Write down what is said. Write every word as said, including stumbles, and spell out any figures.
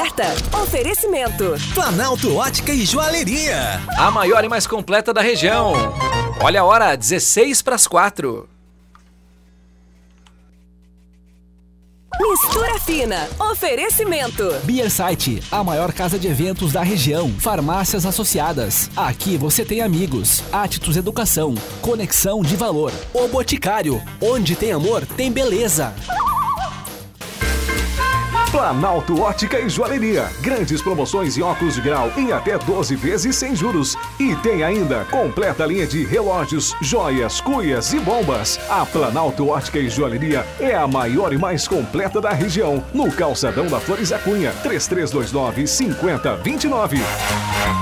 aberta. Oferecimento. Planalto Ótica e Joalheria. A maior e mais completa da região. Olha a hora, dezesseis para as quatro. Mistura Fina. Oferecimento. Beer Site, a maior casa de eventos da região. Farmácias associadas. Aqui você tem amigos. Atitudes Educação. Conexão de valor. O Boticário. Onde tem amor, tem beleza. Planalto Ótica e Joalheria. Grandes promoções em óculos de grau em até doze vezes sem juros. E tem ainda completa linha de relógios, joias, cuias e bombas. A Planalto Ótica e Joalheria é a maior e mais completa da região. No calçadão da Flores da Cunha, três três dois nove, cinco zero dois nove.